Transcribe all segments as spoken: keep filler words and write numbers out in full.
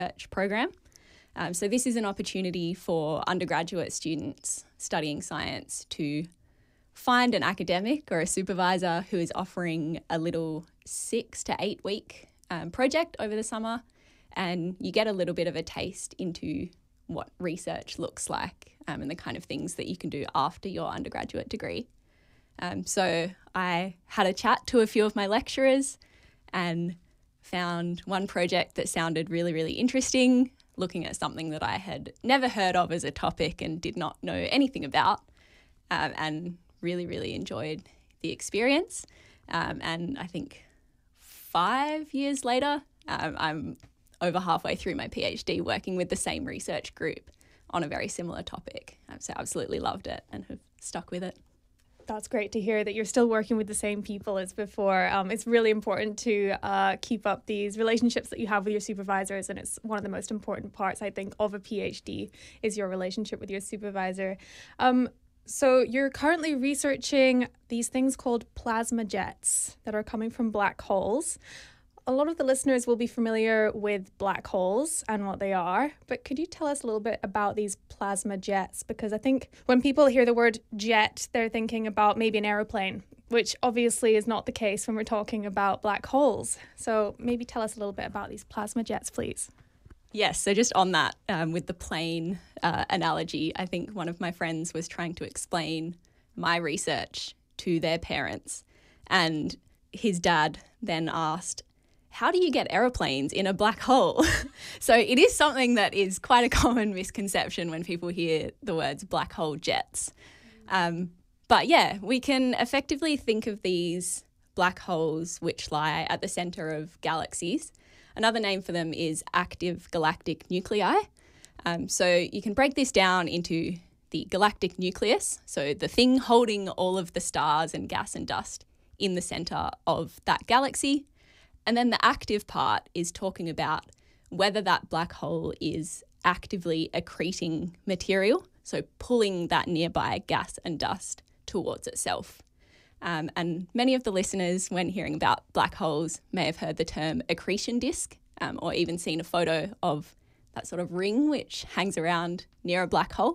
research program. Um, so this is an opportunity for undergraduate students studying science to find an academic or a supervisor who is offering a little six to eight week um, project over the summer, and you get a little bit of a taste into what research looks like um, and the kind of things that you can do after your undergraduate degree. Um, so I had a chat to a few of my lecturers and found one project that sounded really, really interesting, looking at something that I had never heard of as a topic and did not know anything about, um, and really, really enjoyed the experience. Um, and I think five years later, um, I'm over halfway through my PhD working with the same research group on a very similar topic. Um, so I absolutely loved it and have stuck with it. That's great to hear that you're still working with the same people as before. Um, it's really important to uh, keep up these relationships that you have with your supervisors, and it's one of the most important parts, I think, of a PhD is your relationship with your supervisor. Um, so you're currently researching these things called plasma jets that are coming from black holes. A lot of the listeners will be familiar with black holes and what they are, but could you tell us a little bit about these plasma jets? Because I think when people hear the word jet, they're thinking about maybe an aeroplane, which obviously is not the case when we're talking about black holes. So maybe tell us a little bit about these plasma jets, please. Yes, so just on that, um, with the plane uh, analogy, I think one of my friends was trying to explain my research to their parents, and his dad then asked, how do you get aeroplanes in a black hole? So it is something that is quite a common misconception when people hear the words black hole jets. Um, but yeah, we can effectively think of these black holes which lie at the centre of galaxies. Another name for them is active galactic nuclei. Um, so you can break this down into the galactic nucleus, so the thing holding all of the stars and gas and dust in the centre of that galaxy. And then the active part is talking about whether that black hole is actively accreting material, so pulling that nearby gas and dust towards itself. Um, and many of the listeners, when hearing about black holes, may have heard the term accretion disk, um, or even seen a photo of that sort of ring which hangs around near a black hole.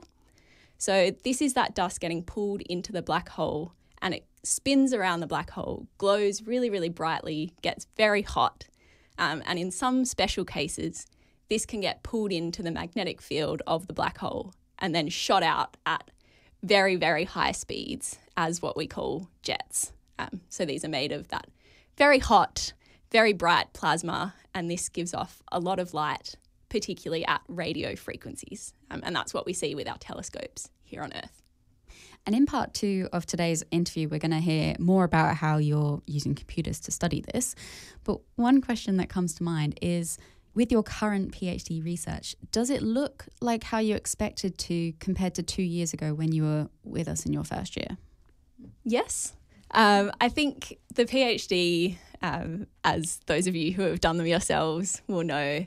So this is that dust getting pulled into the black hole, and it spins around the black hole, glows really, really brightly, gets very hot. Um, and in some special cases, this can get pulled into the magnetic field of the black hole and then shot out at very, very high speeds as what we call jets. Um, so these are made of that very hot, very bright plasma, and this gives off a lot of light, particularly at radio frequencies. Um, and that's what we see with our telescopes here on Earth. And in part two of today's interview, we're going to hear more about how you're using computers to study this. But one question that comes to mind is, with your current PhD research, does it look like how you expected to compared to two years ago when you were with us in your first year? Yes. Um, I think the PhD, um, as those of you who have done them yourselves will know,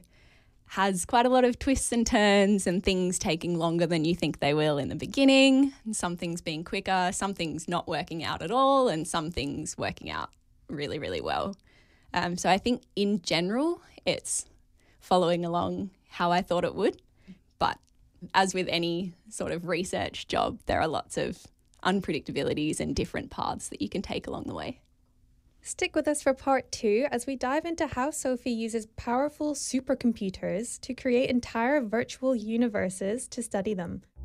has quite a lot of twists and turns and things taking longer than you think they will in the beginning, and some things being quicker, some things not working out at all, and some things working out really, really well. Um, so I think in general, it's following along how I thought it would. But as with any sort of research job, there are lots of unpredictabilities and different paths that you can take along the way. Stick with us for part two as we dive into how Sophie uses powerful supercomputers to create entire virtual universes to study them.